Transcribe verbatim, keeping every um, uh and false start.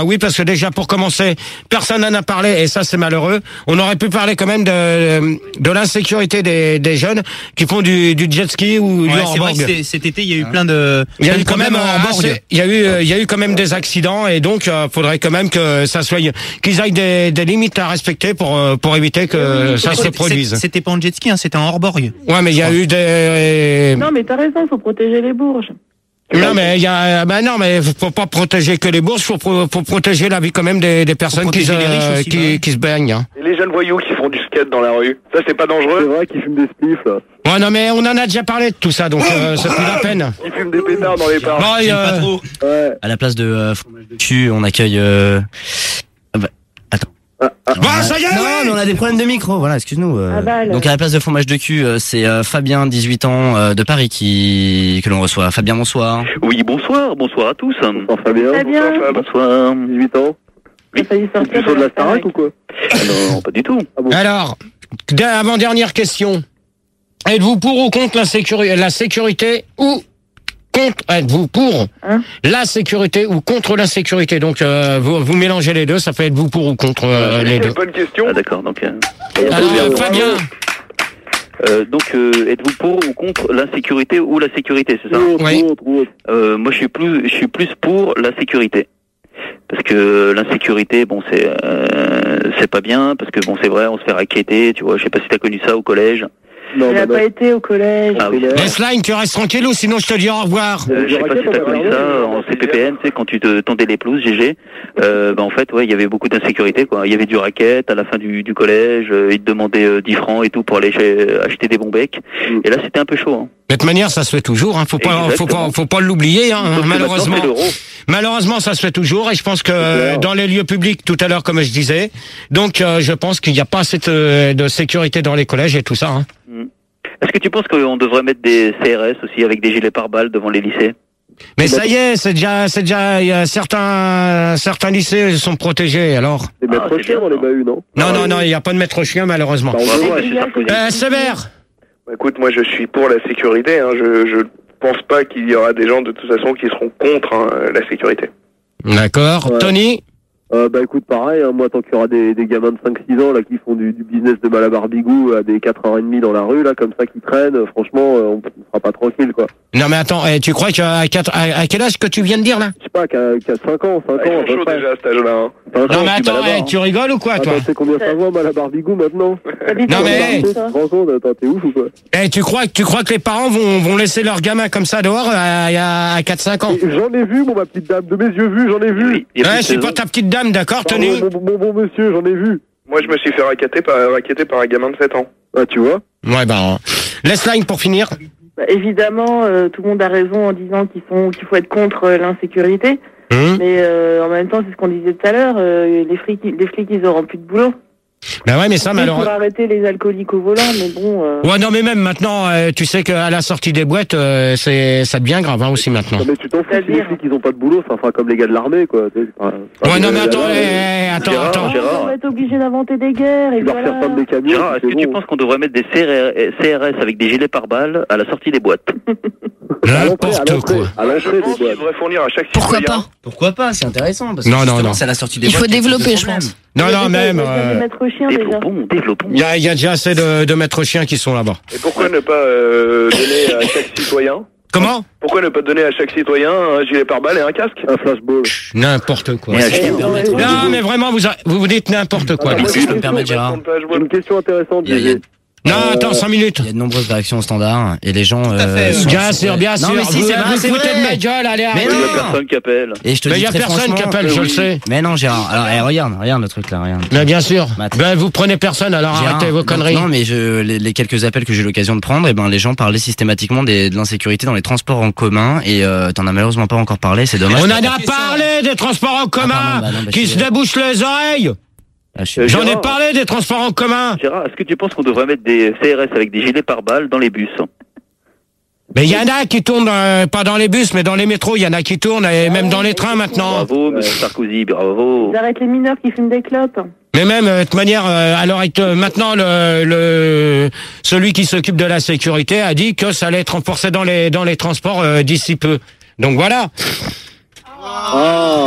Ah oui, parce que déjà, pour commencer, personne n'en a parlé, et ça, c'est malheureux. On aurait pu parler quand même de, de l'insécurité des, des jeunes qui font du, du jet ski ou ouais, du c'est vrai hors-borg. que cet été, il y a eu plein de, Il y a eu plein de quand même, problèmes en hors-borg. assez- il y a eu, il y a eu quand même des accidents, et donc, euh, faudrait quand même que ça soit, qu'ils aillent des, des limites à respecter pour, euh, pour éviter que ça se C'est- reproduise. c'est- C'était pas en jet ski, hein, c'était en hors-borg. Ouais, mais il y a eu des... Non, mais t'as raison, faut protéger les bourges. Non, mais il y a, ben non, mais faut pas protéger que les bourses, faut, pro- faut protéger la vie quand même des, des personnes qui se, protéger les riches aussi, qui, ouais. qui se baignent. Hein. Et les jeunes voyous qui font du skate dans la rue, ça c'est pas dangereux? C'est vrai qu'ils fument des spliffs, là. Ouais, non, mais on en a déjà parlé de tout ça, donc euh, c'est plus la peine. Ils fument des pétards dans les parcs. Bon, J'aime euh, pas trop. Ouais. À la place de euh, fromage de cul, on accueille. Euh... ah bah, attends. Bon, ça y est, Non, ouais. mais on a des problèmes de micro. Voilà, excuse-nous. euh. Ah bah, là. Donc à la place de fromage de cul, euh, c'est euh, Fabien, dix-huit ans, euh, de Paris, qui que l'on reçoit. Fabien, bonsoir. Oui, bonsoir, bonsoir à tous. Bonsoir Fabien. Très bien. Bonsoir, Fab. Bonsoir. dix-huit ans. T'as failli sortir Tu sautes de la Starac ou quoi? Ah non, pas du tout. Alors, d- avant-dernière question. Êtes-vous pour ou contre la, sécuri- la sécurité ou contre, êtes-vous pour Hein la sécurité ou contre l'insécurité? Donc, euh, vous, vous mélangez les deux, ça fait êtes-vous pour ou contre euh, les deux. Bonne question. Ah d'accord, donc... euh, Euh, Fabien, euh, donc, euh, êtes-vous pour ou contre l'insécurité ou la sécurité, c'est ça? Oui. Trop, trop. euh, Moi, je suis plus, je suis plus pour la sécurité. Parce que l'insécurité, bon, c'est euh, c'est pas bien, parce que bon, c'est vrai, on se fait raqueter, tu vois, je sais pas si t'as connu ça au collège. Non, Il bah, a bah, pas été au collège. Ah oui. Laisse-line, tu restes tranquille ou sinon je te dis au revoir. Euh, je sais pas si t'as connu ça en C P P N, tu sais, quand tu te tendais les pelouses, G G, euh, bah en fait, ouais, il y avait beaucoup d'insécurité, quoi. Il y avait du racket à la fin du, du collège, euh, ils te demandaient euh, dix francs et tout pour aller chez, acheter des bons becs. Mm. Et là, c'était un peu chaud, hein. De toute manière, ça se fait toujours, hein. Faut pas, faut pas, Exactement. faut pas l'oublier, hein. Sauf que Malheureusement. maintenant, c'est l'euro. Malheureusement, ça se fait toujours, et je pense que clair. dans les lieux publics, tout à l'heure, comme je disais, donc euh, je pense qu'il n'y a pas assez de, de sécurité dans les collèges et tout ça. Hein. Est-ce que tu penses qu'on devrait mettre des C R S aussi avec des gilets pare-balles devant les lycées? Mais ça y est, c'est déjà, c'est déjà, il y a certains, certains lycées sont protégés. Alors, Les maîtres Ah, c'est chiens bien, dans les ça. bahuts, non? non, non, non, il n'y a pas de maître chien malheureusement. Bah, on Bravo, verra. ouais, c'est Sarkozy. Euh, Sévère. Bah, écoute, moi je suis pour la sécurité. Hein. Je, je pense pas qu'il y aura des gens de toute façon qui seront contre hein, la sécurité. D'accord. Ouais. Tony. Euh, bah écoute, pareil, hein, moi tant qu'il y aura des, des gamins de cinq six ans là qui font du, du business de Malabarbigou à des quatre heures trente dans la rue, là, comme ça, qui traînent, euh, franchement, euh, on ne sera pas tranquille, quoi. Non mais attends, eh, tu crois qu'à quatre, à, à quel âge que tu viens de dire là? Je sais pas, qu'à qu'à cinq ans, cinq Ah, ils ans, à sont peu chauds près. déjà à cet âge-là. Hein. cinq Non ans, mais tu attends, Malabar. eh, tu rigoles ou quoi, Attends, toi? tu sais combien ça vaut, Malabarbigou, maintenant? T'habites Non, en mais- Bretagne, Tu toi te rends compte? Attends, t'es ouf ou quoi? Eh, tu crois que tu crois que les parents vont, vont laisser leurs gamins comme ça dehors à, à quatre cinq ans? Et J'en ai vu, mon ma petite dame, de mes yeux vus, j'en ai vu. Oui, il y a plus Ouais, de c'est saison. pas ta petite dame, d'accord, Pardon, Tony? mon, bon, bon monsieur, j'en ai vu. Moi je me suis fait raqueter par, raqueter par un gamin de sept ans. Ah, tu vois? Ouais, bah, laisse line pour finir. Bah, évidemment, euh, tout le monde a raison en disant qu'ils sont, qu'il faut être contre euh, l'insécurité. Hum. Mais euh, en même temps, c'est ce qu'on disait tout à l'heure, euh, les flics, les flics, ils auront plus de boulot. Bah ouais, mais ça, Il malheureusement. faut arrêter les alcooliques au volant, mais bon. Euh... Ouais, non, mais même maintenant, euh, tu sais qu'à la sortie des boîtes, euh, c'est, ça devient grave, hein, aussi maintenant. Non, mais tu t'en fous, si les C'est-à-dire flics, ils ont pas de boulot, ça fera comme les gars de l'armée, quoi. Tu sais, c'est pas- c'est pas Ouais, non, des- mais attends, là, eh, attends, Gérard, attends. Gérard. On va être obligé d'inventer des guerres et Tu leur voilà. faire prendre des camions. Gérard, est-ce c'est que tu bon. penses qu'on devrait mettre des C R S avec des gilets pare-balles à la sortie des boîtes? À l'entrée, à N'importe l'entrée, quoi. à Je l'entrée pense des qu'il boîtes. devrait fournir à chaque Pourquoi citoyen. pas? Pourquoi pas? C'est intéressant parce que Non, non, justement, non. c'est à la sortie des Il faut boîtes qu'il y a plus de développer, je problèmes. pense. Non, non, même, Il y a des euh, maîtres chiens déjà. Développons, développons. il y a, il y a déjà assez de, de maîtres chiens qui sont là-bas. Et pourquoi ne pas euh, donner à chaque citoyen Comment? Pourquoi ne pas donner à chaque citoyen un gilet pare-balles et un casque? Un flashball. N'importe quoi. Et un Si je peux chien. me permettre, Ouais. Non, mais vraiment, vous, a- vous vous dites n'importe quoi. Ah, les moi, gars. si je peux me permettre, Gérard. J'ai une question intéressante. Il y a- il y a- Gégé. Non, Euh, attends, cinq minutes. Il y a de nombreuses réactions au standard et les gens. à fait, euh, ouais. sont- Bien sont- sûr, bien Non, sûr. mais si, vous c'est vrai, vous c'est foutez de vrai. ma gueule, allez, Mais arrête. Il y non. a personne qui appelle. Et je te Mais dis il y a très personne qui franchement- appelle, je le sais. Mais non, Gérard. Alors, eh, regarde, regarde le truc là, regarde. Mais bien sûr. Matt. Ben, vous prenez personne, alors Gérard, arrêtez vos donc, conneries. Non, mais je, les, les quelques appels que j'ai eu l'occasion de prendre, et ben les gens parlaient systématiquement des, de l'insécurité dans les transports en commun. Et euh, t'en as malheureusement pas encore parlé, c'est dommage. On en a parlé des transports en commun pardon, bah non, bah, qui je se suis- débouchent les oreilles. Ah, je suis- Euh, J'en ai Gérard. parlé des transports en commun. Gérard, est-ce que tu penses qu'on devrait mettre des C R S avec des gilets pare-balles dans les bus? Mais il y en a qui tournent, euh, pas dans les bus, mais dans les métros, il y en a qui tournent, et même dans les trains maintenant. Bravo, monsieur Sarkozy, bravo. Ils arrêtent les mineurs qui fument des clopes. Mais même, euh, de toute manière, euh, alors euh, maintenant, le, le celui qui s'occupe de la sécurité a dit que ça allait être renforcé dans les, dans les transports euh, d'ici peu. Donc voilà. Ah.